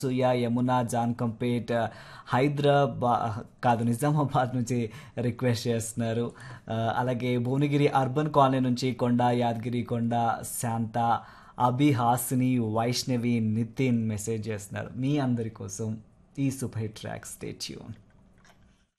సుయా, యమున, జాన్కంపేట్, హైదరాబా కాదు నిజామాబాద్ నుంచి రిక్వెస్ట్ చేస్తున్నారు. అలాగే భువనగిరి అర్బన్ కాలనీ నుంచి కొండ, యాదగిరి కొండ, శాంత, అభి, హాసిని, వైష్ణవి, నితిన్ మెసేజ్ చేస్తున్నారు. మీ అందరి కోసం ఈ super hit track. Stay tune.